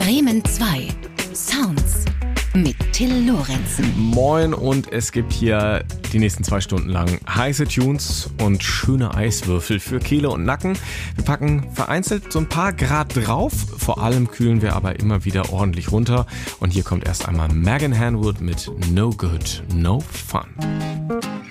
Bremen 2. Sounds mit Till Lorenzen. Moin, und es gibt hier die nächsten 2 Stunden lang heiße Tunes und schöne Eiswürfel für Kehle und Nacken. Wir packen vereinzelt so ein paar Grad drauf, vor allem kühlen wir aber immer wieder ordentlich runter. Und hier kommt erst einmal Megan Hanwood mit No Good, No Fun.